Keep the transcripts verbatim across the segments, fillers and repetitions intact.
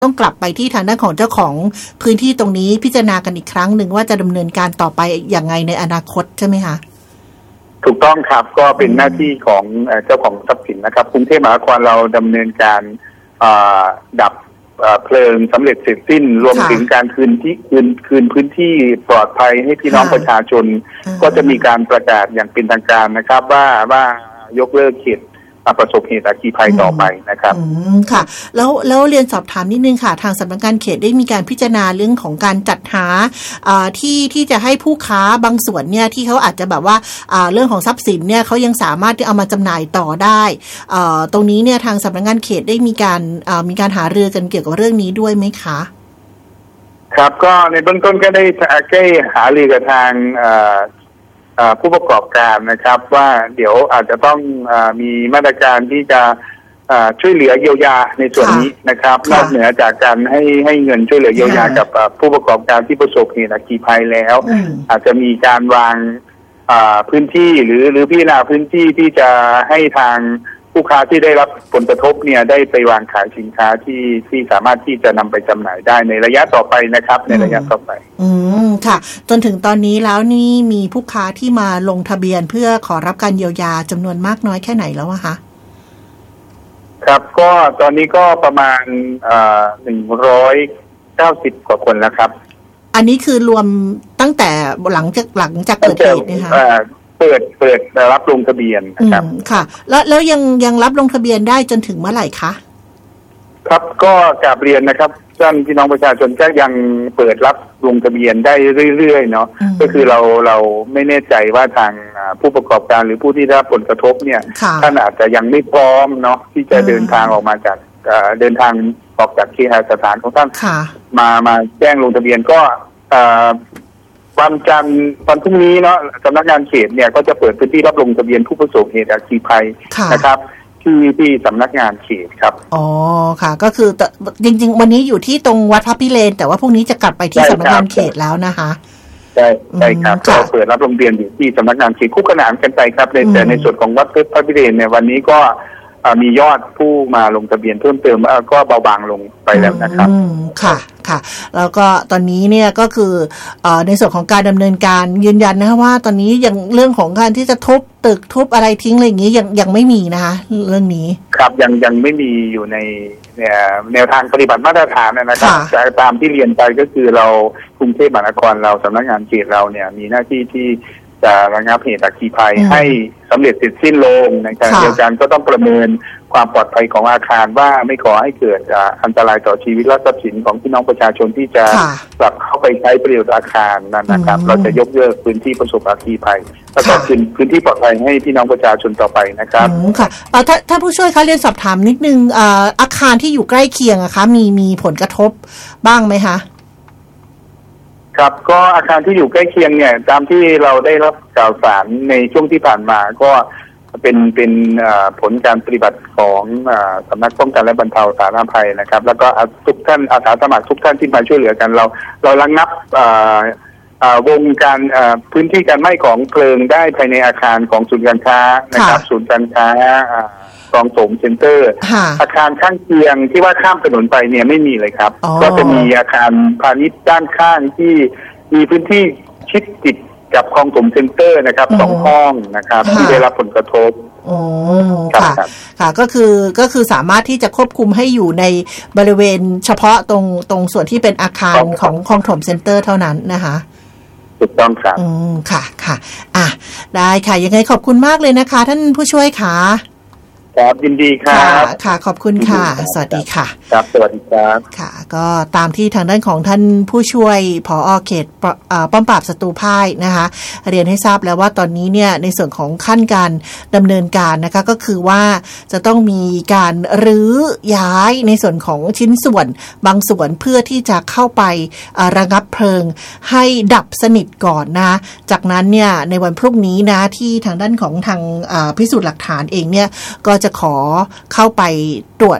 ต้องกลับไปที่ทางด้านของเจ้าของพื้นที่ตรงนี้พิจารณากันอีกครั้งหนึ่งว่าจะดำเนินการต่อไปอย่างไรในอนาคตใช่ไหมคะถูกต้องครับก็เป็นหน้าที่ของเจ้าของทรัพย์สินนะครับกรุงเทพมหานครเราดำเนินการดับเพลิงสำเร็จเสร็จสิ้นรวมถึงการคืนที่คืนคืนพื้นที่ปลอดภัยให้พี่น้องประชาชนก็จะมีการประกาศอย่างเป็นทางการนะครับว่าว่ายกเลิกเขตประสบเหตุอัคคีภัยต่อไปนะครับอืมค่ะแล้วแล้วเรียนสอบถามนิดนึงค่ะทางสำนักงานเขตได้มีการพิจารณาเรื่องของการจัดหาที่ที่จะให้ผู้ค้าบางส่วนเนี่ยที่เขาอาจจะแบบว่าเรื่องของทรัพย์สินเนี่ยเขายังสามารถที่เอามาจำหน่ายต่อได้ตรงนี้เนี่ยทางสำนักงานเขตได้มีการมีการหารือกันเกี่ยวกับเรื่องนี้ด้วยไหมคะครับก็ในเบื้องต้นก็ได้ได้หารือกับทางผู้ประกอบการนะครับว่าเดี๋ยวอาจจะต้องอมีมาตรการที่จะช่วยเหลือเยียวยาในส่วนนี้นะครับนอกเหนือจากการให้ให้เงินช่วยเหลือเยียวยากับผู้ประกอบการที่ประสบเหตุอัคคีภัยแล้วอาจจะมีการวางพื้นที่หรือหรือพิจารณาพื้นที่ที่จะให้ทางผู้ค้าที่ได้รับผลกระทบเนี่ยได้ไปวางขายสินค้าที่ที่สามารถที่จะนำไปจำหน่ายได้ในระยะต่อไปนะครับในระยะต่อไปอืมค่ะจนถึงตอนนี้แล้วนี่มีผู้ค้าที่มาลงทะเบียนเพื่อขอรับการเยียวยาจำนวนมากน้อยแค่ไหนแล้วอะคะครับก็ตอนนี้ก็ประมาณอ่าหนึ่งร้อยเก้าสิบกว่าคนแล้วครับอันนี้คือรวมตั้งแต่หลังจากหลังจากเกิดเหตุนะคะเปิดเปิดรับลงทะเบียนนะครับค่ะแล้วแล้วยังยังรับลงทะเบียนได้จนถึงเมื่อไหร่คะครับก็กราบเรียนนะครับท่านพี่น้องประชาชนก็ยังเปิดรับลงทะเบียนได้เรื่อยๆเนาะก็คือเราเราไม่แน่ใจว่าทางผู้ประกอบการหรือผู้ที่ได้รับผลกระทบเนี่ยท่านอาจจะยังไม่พร้อมเนาะที่จะเดินทางออกมาจากเดินทางออกจากเคหสถานของท่านมามาแจ้งลงทะเบียนก็วันจันทร์วันพรุ่งนี้เนาะสำนักงานเขตเนี่ยก็จะเปิดพื้นที่รับลงทะเบียนผู้ประสบเหตุอัคคีภัยนะครับที่ที่สำนักงานเขตครับอ๋อค่ะก็คือจริงๆวันนี้อยู่ที่ตรงวัดพระพิเรนแต่ว่าพรุ่งนี้จะกลับไปที่สำนักงานเขตแล้วนะคะใช่ใช่ครับก็เปิดรับลงทะเบียนอยู่ที่สำนักงานเขตคู่ขนานกันไปครับแต่ในส่วนของวัดพระพิเรนเนี่ยวันนี้ก็มียอดผู้มาลงทะเบียนเพิ่มเติมก็เบาบางลงไปแล้วนะครับค่ะค่ะแล้วก็ตอนนี้เนี่ยก็คือในส่วนของการดำเนินการยืนยันนะคะว่าตอนนี้ยังเรื่องของการที่จะทุบตึกทุบอะไรทิ้งอะไรอย่างนี้ยังยังไม่มีนะคะเรื่องนี้ครับยังยังไม่มีอยู่ในแนวทางปฏิบัติมาตรฐานนะครับแต่ตามที่เรียนไปก็คือเรากรุงเทพมหานครเราสำนักงานเขตเราเนี่ยมีหน้าที่ที่จะระงับเหตุอัคคีภัยให้สำเร็จเสร็จสิ้นลงในการเดียวกันก็ต้องประเมินความปลอดภัยของอาคารว่าไม่ขอให้เกิดอันตรายต่อชีวิตและทรัพย์สินของพี่น้องประชาชนที่จะกลับเข้าไปใช้ประโยชน์อาคารนั้นนะครับเราจะยกเลิกพื้นที่ประสบอัคคีภัยแล้วก็คืนพื้นที่ปลอดภัยให้พี่น้องประชาชนต่อไปนะครับค่ะถ้าถ้าผู้ช่วยคะเรียนสอบถามนิดนึงอาคารที่อยู่ใกล้เคียงอะคะมีมีผลกระทบบ้างไหมคะครับก็อาคารที่อยู่ใกล้เคียงเนี่ยตามที่เราได้รับข่าวสารในช่วงที่ผ่านมาก็เป็นเป็นผลการปฏิบัติของสำนักป้องกันและบรรเทาสาธารณภัยนะครับแล้วก็ทุกท่านอาสาสมัครทุกท่านที่มาช่วยเหลือกันเราเราระงับวงการพื้นที่การไหม้ของเพลิงได้ภายในอาคารของศูนย์การค้านะครับศูนย์การค้ากองสมเซ็นเตอร์อาคารข้างเคียงที่ว่าข้ามถนนไปเนี่ยไม่มีเลยครับก็จะมีอาคารพาณิชย์ด้านข้างที่มีพื้นที่ชิดติดกับคลองสมเซ็นเตอร์นะครับสองห้องนะครับที่ได้รับผลกระทบอ๋อค่ะค่ะก็คือก็คือสามารถที่จะควบคุมให้อยู่ในบริเวณเฉพาะตรงตรงส่วนที่เป็นอาคารของคลองถมเซ็นเตอร์เท่านั้นนะคะถูกต้องครับอืมค่ะค่ะอ่ะได้ค่ะยังไงขอบคุณมากเลยนะคะท่านผู้ช่วยค่ะครับยินดีครับค่ะขอบคุณค่ะสวัสดีค่ะครับสวัสดีครับค่ะก็ตามที่ทางด้านของท่านผู้ช่วยผอ.เขตป้อมปราบศัตรูพ่ายนะคะเรียนให้ทราบแล้วว่าตอนนี้เนี่ยในส่วนของขั้นการดำเนินการนะคะก็คือว่าจะต้องมีการรื้อย้ายในส่วนของชิ้นส่วนบางส่วนเพื่อที่จะเข้าไประงับเพลิงให้ดับสนิทก่อนนะจากนั้นเนี่ยในวันพรุ่งนี้นะที่ทางด้านของทางพิสูจน์หลักฐานเองเนี่ยก็จะขอเข้าไปตรวจ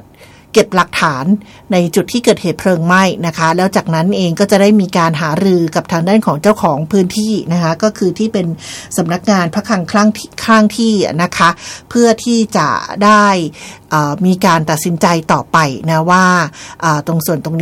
เก็บหลักฐานในจุดที่เกิดเหตุเพลิงไหม้นะคะแล้วจากนั้นเองก็จะได้มีการหารือกับทางด้านของเจ้าของพื้นที่นะคะก็คือที่เป็นสำนักงานพระคลังข้างที่ข้างที่นะคะเพื่อที่จะได้มีการตัดสินใจต่อไปนะว่าตรงส่วนตรงนี้